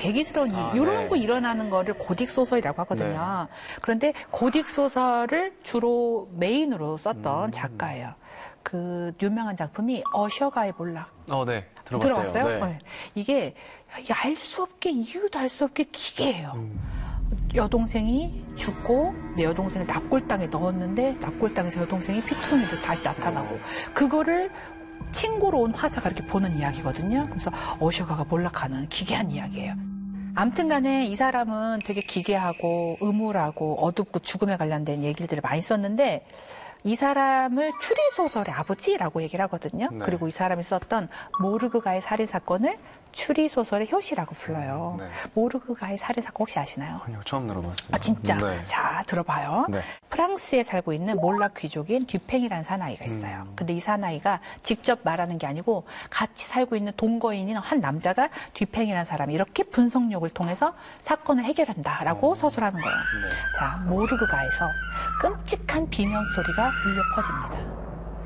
괴기스러운 일, 이런 거 일어나는 거를 고딕소설이라고 하거든요. 그런데 고딕소설을 주로 메인으로 썼던 작가예요. 그 유명한 작품이 어셔가의 몰락. 네. 들어봤어요? 네. 이게 알 수 없게, 이유도 알 수 없게 기괴해요. 여동생이 죽고 내 여동생을 납골당에 넣었는데 납골당에서 여동생이 피투성이 돼서 다시 나타나고 그거를 친구로 온 화자가 이렇게 보는 이야기거든요. 그래서 어셔가가 몰락하는 기괴한 이야기예요. 아무튼 간에 이 사람은 되게 기괴하고 음울하고 어둡고 죽음에 관련된 얘기들을 많이 썼는데 이 사람을 추리소설의 아버지라고 얘기를 하거든요. 네. 그리고 이 사람이 썼던 모르그가의 살인사건을 추리소설의 효시라고 불러요. 네. 모르그가의 살인사건 혹시 아시나요? 아니요, 처음 들어봤어요. 진짜? 네. 자, 들어봐요. 네. 프랑스에 살고 있는 몰락 귀족인 듀팽이라는 사나이가 있어요. 근데 이 사나이가 직접 말하는 게 아니고 같이 살고 있는 동거인인 한 남자가 듀팽이라는 사람이 이렇게 분석력을 통해서 사건을 해결한다라고 서술하는 거예요. 네. 자, 모르그가에서 끔찍한 비명 소리가 울려 퍼집니다.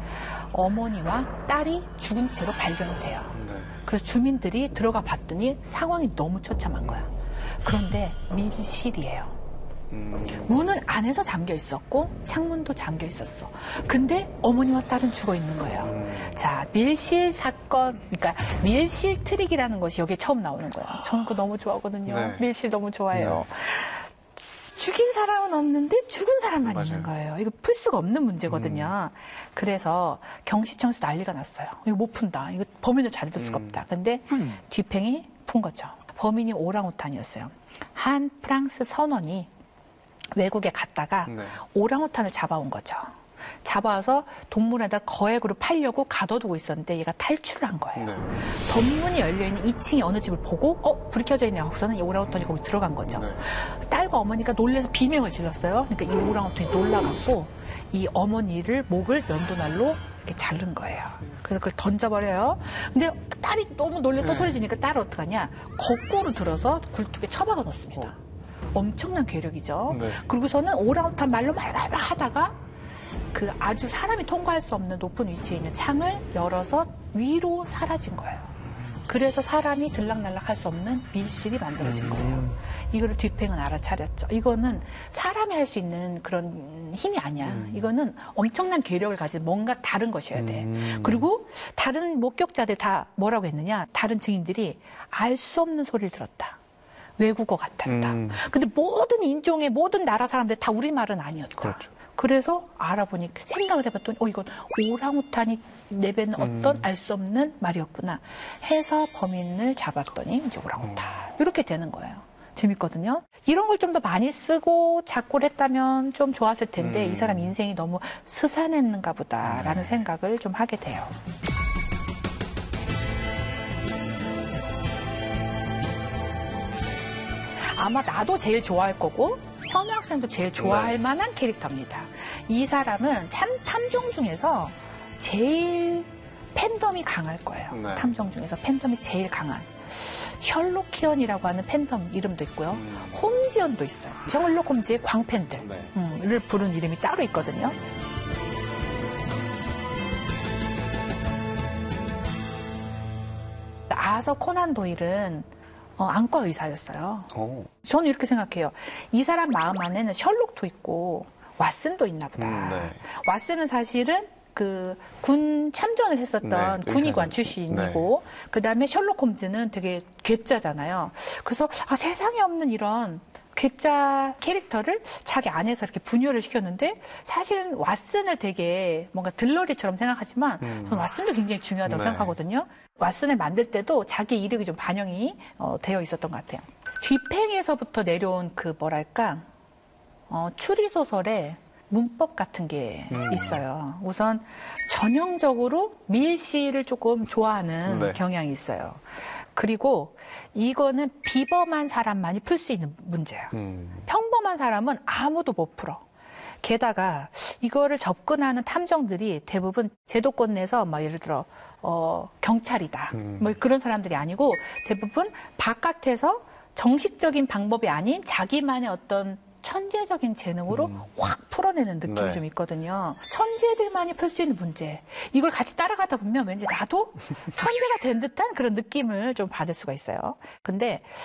어머니와 딸이 죽은 채로 발견이 돼요. 네. 그래서 주민들이 들어가 봤더니 상황이 너무 처참한 거야. 그런데 밀실이에요. 문은 안에서 잠겨 있었고 창문도 잠겨 있었어. 근데 어머니와 딸은 죽어 있는 거예요. 자, 밀실 사건, 그러니까 밀실 트릭이라는 것이 여기에 처음 나오는 거예요. 저는 그거 너무 좋아하거든요. 네. 밀실 너무 좋아해요. 네. 죽인 사람은 없는데 죽은 사람만 맞아요. 있는 거예요. 이거 풀 수가 없는 문제거든요. 그래서 경시청에서 난리가 났어요. 이거 못 푼다. 이거 범인을 찾을 수가 없다. 근데 듀팽이 푼 거죠. 범인이 오랑우탄이었어요. 한 프랑스 선원이 외국에 갔다가 네. 오랑우탄을 잡아온 거죠. 잡아와서 동물에다 거액으로 팔려고 가둬두고 있었는데 얘가 탈출을 한 거예요. 네. 덧문이 열려있는 2층의 어느 집을 보고 불이 켜져 있네 하고서는 이 오랑우탄이 거기 들어간 거죠. 네. 딸과 어머니가 놀라서 비명을 질렀어요. 그러니까 이 오랑우탄이 놀라갖고 이 어머니를 목을 면도날로 이렇게 자른 거예요. 그래서 그걸 던져버려요. 근데 딸이 너무 놀래 또 소리 지니까 딸은 어떡하냐. 거꾸로 들어서 굴뚝에 처박아 놓습니다. 엄청난 괴력이죠. 네. 그리고서는 오랑우탄 말로 말발발 하다가 그 아주 사람이 통과할 수 없는 높은 위치에 있는 창을 열어서 위로 사라진 거예요. 그래서 사람이 들락날락 할 수 없는 밀실이 만들어진 거예요. 이거를 듀팽은 알아차렸죠. 이거는 사람이 할 수 있는 그런 힘이 아니야. 이거는 엄청난 괴력을 가진 뭔가 다른 것이어야 돼. 그리고 다른 목격자들 다 뭐라고 했느냐. 다른 증인들이 알 수 없는 소리를 들었다. 외국어 같았다. 근데 모든 인종의 모든 나라 사람들 다 우리말은 아니었다. 그렇죠. 그래서 알아보니 생각을 해봤더니 이건 오랑우탄이 내뱉는 어떤 알 수 없는 말이었구나 해서 범인을 잡았더니 이제 오랑우탄 이렇게 되는 거예요. 재밌거든요. 이런 걸 좀 더 많이 쓰고 작고를 했다면 좀 좋았을 텐데 이 사람 인생이 너무 스산했는가 보다라는 생각을 좀 하게 돼요. 아마 나도 제일 좋아할 거고 현우 학생도 제일 좋아할 만한 캐릭터입니다. 이 사람은 참 탐정 중에서 제일 팬덤이 강할 거예요. 네. 탐정 중에서 팬덤이 제일 강한. 셜록키언이라고 하는 팬덤 이름도 있고요. 홈지언도 있어요. 셜록 홈즈의 광팬들을 부른 이름이 따로 있거든요. 아서 코난 도일은 안과 의사였어요. 저는 이렇게 생각해요. 이 사람 마음 안에는 셜록도 있고 왓슨도 있나 보다. 네. 왓슨은 사실은 그 군 참전을 했었던 군의관 출신이고 그다음에 셜록 홈즈는 되게 괴짜잖아요. 그래서 세상에 없는 이런 괴짜 캐릭터를 자기 안에서 이렇게 분열을 시켰는데 사실은 왓슨을 되게 뭔가 들러리처럼 생각하지만 저는 왓슨도 굉장히 중요하다고 생각하거든요. 왓슨을 만들 때도 자기 이력이 좀 반영이 되어 있었던 것 같아요. 듀팽에서부터 내려온 그 뭐랄까 추리소설에 문법 같은 게 있어요. 우선 전형적으로 밀시를 조금 좋아하는 경향이 있어요. 그리고 이거는 비범한 사람만이 풀 수 있는 문제야. 평범한 사람은 아무도 못 풀어. 게다가 이거를 접근하는 탐정들이 대부분 제도권 내에서 예를 들어 경찰이다. 그런 사람들이 아니고 대부분 바깥에서 정식적인 방법이 아닌 자기만의 어떤 천재적인 재능으로 확 풀어내는 느낌이 좀 있거든요. 천재들만이 풀 수 있는 문제. 이걸 같이 따라가다 보면 왠지 나도 천재가 된 듯한 그런 느낌을 좀 받을 수가 있어요. 근데